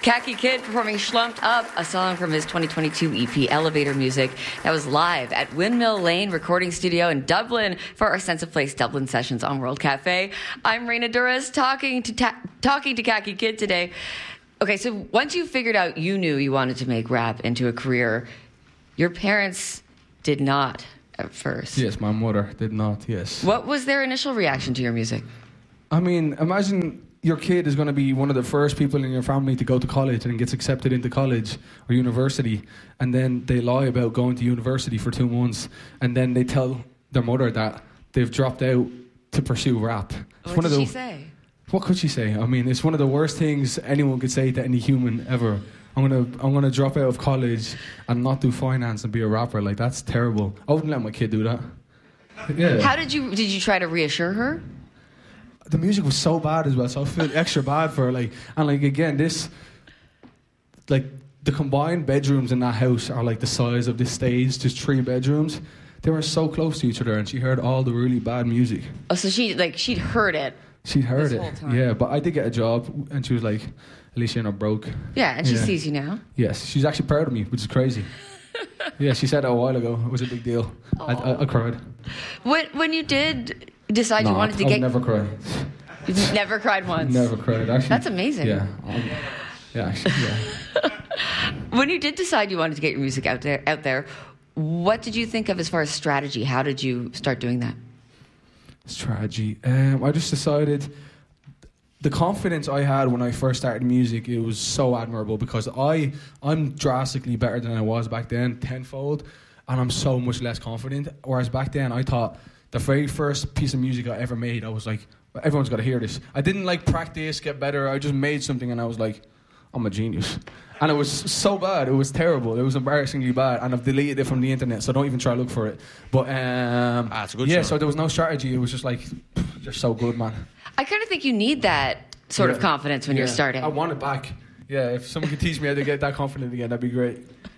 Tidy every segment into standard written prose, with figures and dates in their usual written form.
Khaki Kid performing Schlumped Up, a song from his 2022 EP Elevator Music that was live at Windmill Lane Recording Studio in Dublin for our Sense of Place Dublin sessions on World Cafe. I'm Raina Duras talking to Khaki Kid today. Okay, so once you figured out you knew you wanted to make rap into a career, your parents did not at first. Yes, my mother did not, yes. What was their initial reaction to your music? I mean, imagine your kid is going to be one of the first people in your family to go to college and gets accepted into college or university, and then they lie about going to university for 2 months, and then they tell their mother that they've dropped out to pursue rap. What did she say? What could she say? I mean, it's one of the worst things anyone could say to any human ever. I'm gonna drop out of college and not do finance and be a rapper. Like, that's terrible. I wouldn't let my kid do that. Yeah. How did you try to reassure her? The music was so bad as well, so I feel extra bad for her. And again, this, like, the combined bedrooms in that house are like the size of this stage, just 3 bedrooms. They were so close to each other, and she heard all the really bad music. Oh, so she'd heard it. She'd heard this it, whole time. yeah. But I did get a job, and she was like, "At least you're not broke." Yeah, and she sees you now. Yes, she's actually proud of me, which is crazy. Yeah, she said that a while ago. It was a big deal. I cried. When you did decide you wanted to get... I've never cried. You've never cried once? Never cried, actually. That's amazing. Yeah. Actually, yeah. When you did decide you wanted to get your music out there, what did you think of as far as strategy? How did you start doing that? Strategy. I just decided the confidence I had when I first started music, it was so admirable, because I'm drastically better than I was back then, tenfold, and I'm so much less confident. Whereas back then, I thought the very first piece of music I ever made, I was like, everyone's got to hear this. I didn't practice, get better. I just made something and I was like, I'm a genius. And it was so bad. It was terrible. It was embarrassingly bad. And I've deleted it from the internet, so don't even try to look for it. But it's a good show. So there was no strategy. It was just like, you're so good, man. I kind of think you need that sort of confidence when you're starting. I want it back. Yeah, if someone could teach me how to get that confident again, that'd be great.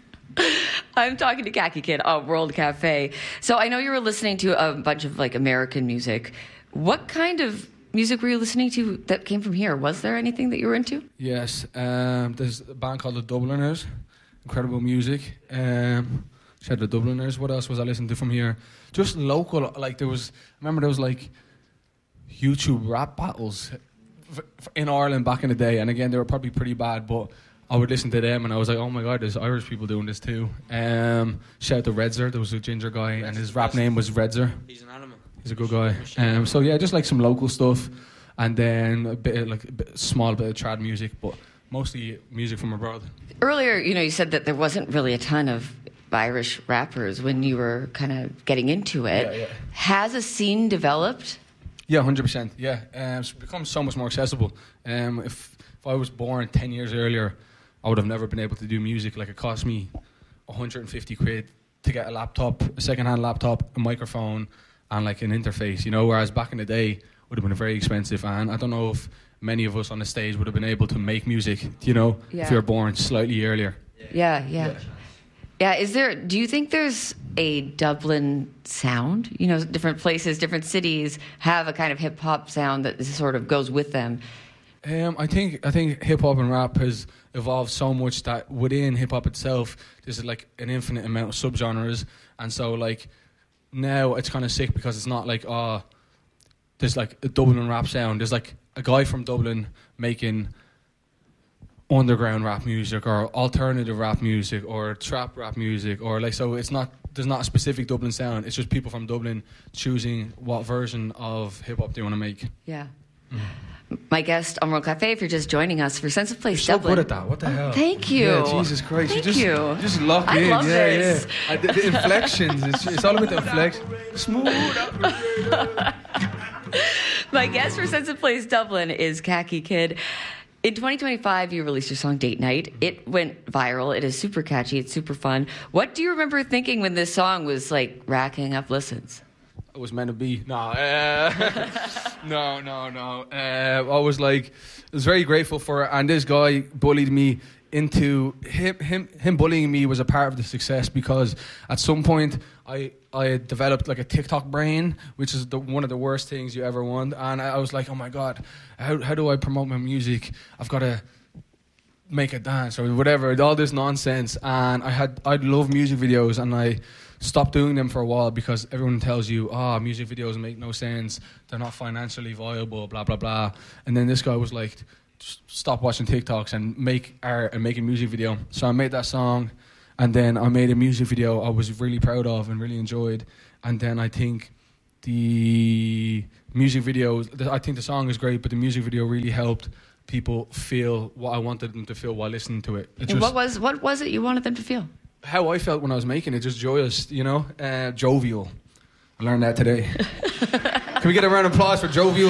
I'm talking to Khaki Kid on World Cafe. So I know you were listening to a bunch of American music. What kind of music were you listening to that came from here? Was there anything that you were into? Yes, there's a band called the Dubliners. Incredible music. She had the Dubliners. What else was I listening to from here? Just local. There was YouTube rap battles in Ireland back in the day, and again they were probably pretty bad, but I would listen to them and I was like, oh my god, there's Irish people doing this too. Shout out to Redzer. There was a ginger guy and his rap name was Redzer. He's an animal. He's a good guy. So yeah, just some local stuff, and then a small bit of trad music, but mostly music from abroad. Earlier, you said that there wasn't really a ton of Irish rappers when you were kind of getting into it. Yeah. Has a scene developed? Yeah, 100%. Yeah, it's become so much more accessible. If I was born 10 years earlier, I would have never been able to do music. It cost me 150 quid to get a laptop, a second-hand laptop, a microphone, and an interface, whereas back in the day it would have been very expensive, and I don't know if many of us on the stage would have been able to make music, if you were born slightly earlier. Yeah. Do you think there's a Dublin sound? Different places, different cities have a kind of hip-hop sound that sort of goes with them. I think hip-hop and rap has evolved so much that within hip-hop itself there's an infinite amount of subgenres, and so now it's kind of sick because it's not there's a Dublin rap sound. There's a guy from Dublin making underground rap music or alternative rap music or trap rap music or so there's not a specific Dublin sound. It's just people from Dublin choosing what version of hip-hop they want to make. Yeah. My guest on World Cafe, if you're just joining us for Sense of Place You're Dublin. so good at that. What the hell? Thank you. Yeah, Jesus Christ. Thank you just lock I in. love this. Yeah. The inflections. It's all about the inflection. Smooth. My guest for Sense of Place Dublin is Khaki Kid. In 2025, you released your song Date Night. It went viral. It is super catchy. It's super fun. What do you remember thinking when this song was racking up listens? It was meant to be. No. No. I was very grateful for it. And this guy bullied me into him bullying me was a part of the success, because at some point I had developed a TikTok brain, which is one of the worst things you ever want. And I was like, oh my God, how do I promote my music? I've got to make a dance or whatever, all this nonsense. And I'd love music videos, and I stopped doing them for a while because everyone tells you, music videos make no sense, they're not financially viable, blah blah blah. And then this guy was like, stop watching TikToks and make art and make a music video. So I made that song, and then I made a music video I was really proud of and really enjoyed. And then I think the music video, I think the song is great, but the music video really helped people feel what I wanted them to feel while listening to it. And what was it you wanted them to feel? How I felt when I was making it, just joyous, jovial. I learned that today. Can we get a round of applause for jovial?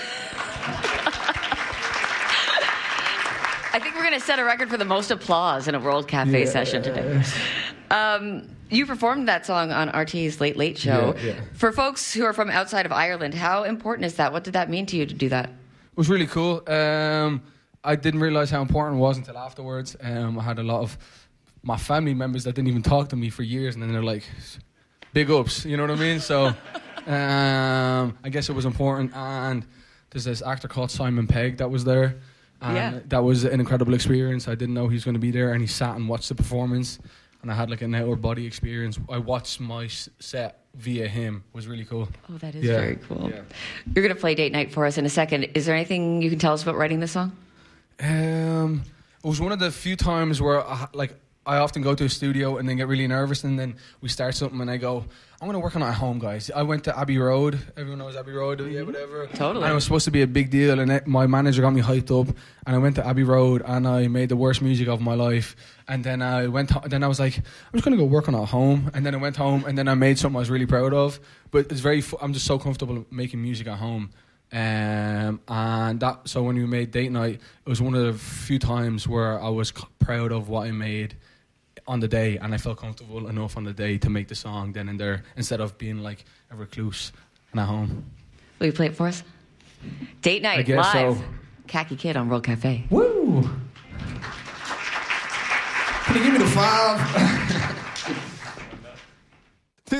I think we're going to set a record for the most applause in a World Cafe session today. You performed that song on RT's Late Late Show. Yeah. For folks who are from outside of Ireland, how important is that? What did that mean to you to do that? It was really cool. I didn't realise how important it was until afterwards. I had a lot of my family members that didn't even talk to me for years, and then they're like, big ups, you know what I mean? So I guess it was important. And there's this actor called Simon Pegg that was there. And that was an incredible experience. I didn't know he was going to be there, and he sat and watched the performance, and I had like an out-of-body experience. I watched my set via him. It was really cool. Oh, that is very cool. Yeah. You're going to play Date Night for us in a second. Is there anything you can tell us about writing this song? It was one of the few times where I often go to a studio and then get really nervous, and then we start something and I go, I'm going to work on it at home, guys. I went to Abbey Road. Everyone knows Abbey Road, yeah, whatever. Totally. And it was supposed to be a big deal, and my manager got me hyped up, and I went to Abbey Road and I made the worst music of my life. And then I was like, I'm just going to go work on it at home. And then I went home and then I made something I was really proud of. But it's I'm just so comfortable making music at home. So when we made Date Night, it was one of the few times where I was proud of what I made on the day, and I felt comfortable enough on the day to make the song then and there, instead of being like a recluse and at home. Will you play it for us? Date Night live. So. Khaki Kid on World Cafe. Woo! Can you give me the 5?